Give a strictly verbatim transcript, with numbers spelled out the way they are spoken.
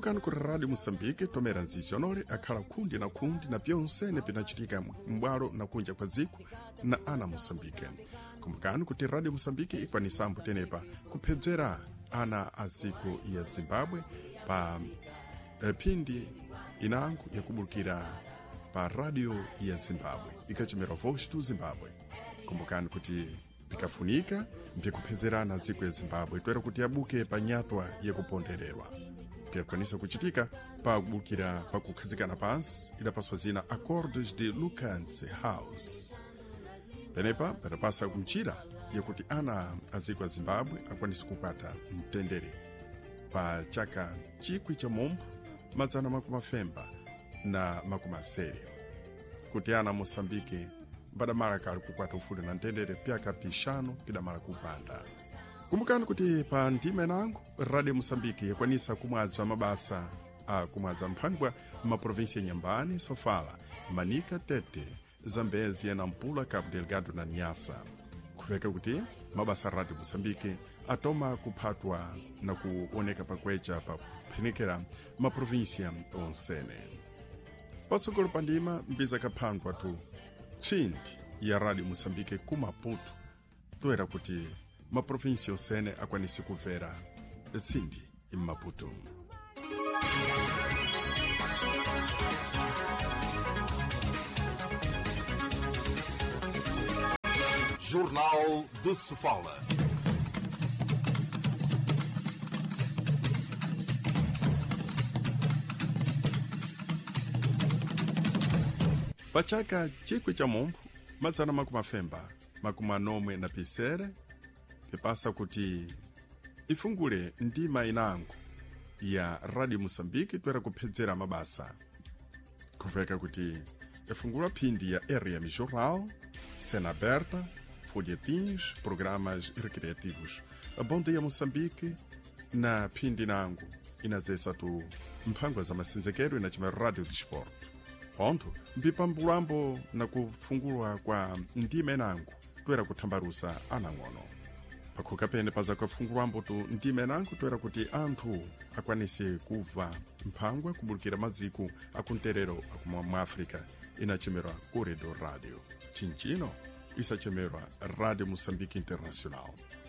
kumbukani kuti Radio Moçambique tomera nzizionole akhala kundi na kundi na pyonsene pinachitika mbwalo na kunja kwa dziko na ana Moçambique. Kumbukani kuti Radio Moçambique ikwanisambo tenepa kuphedzera ana a dziko ya Zimbabwe pa e, pindi inango yakubulukira pa radio ya Zimbabwe ikachimera Voz do Zimbabwe. Kumbukani kuti pikafunika mpikuphedzerana dziko ya Zimbabwe toera kuti yabuke pa nyatwa yakupondererwa. Piakwanisa kuchitika pa kubukira pa kukhazikana pansi idapaswa zina Acordos de Lucas House. Penepa patapasa kumchira yakuti ana aziko ya Zimbabwe akwanisa kupata mtendere pa chaka chikwi cha mombo mazana makumafemba na makumasere kuti ana Moçambique badamala kali kukwata ufulu na mtendere pyaka pishano pidamala kupanda. Kumbukani kuti pa ndime nangu Radio Moçambique yakwanisa kumwadza mabasa a kumwadza mphangwa maprovinsia Nyambani, Sofala, Manica, Tete, Zambezi, Nampula, Cabo Delgado na Niassa. Kufeka kuti mabasa Radio Moçambique atoma kuphatwa na kuoneka pakwecha pa phenekera maprovinsia onsene. Pasogolo pandima mbiza kaphandwa tu chindi ya Radio Moçambique ku Maputo toera kuti maprovinsia onsene akwanisi kuvera tsindi im Maputo. Jornal de Sofala. Pachaka chikwi cha mombo mazana makumafemba makumanomwe na pisere pipasa kuti ifungule ndima inango ya Radio Moçambique toera kuphedzera mabasa. Kuveka kuti ifungula pindi ya area jornal, cena aberta, folhetins, programas recreativos. Bom Dia Moçambique na pindi nango inazesa tu mphangwa za masinzekero inachima Radio Disport. Ponto mpipambulambo na kufungulwa kwa ndime nangu toera kuthambarusa anang'ono. Pakhuka pene paza kufungulwambo tu ndime nangu toera kuti anthu akwanise kuva mphangwa kubulukira maziko akunterero akumwa mu Africa inachemerwa Corredor Radio. Chinchino isachemerwa Radio Moçambique Internacional.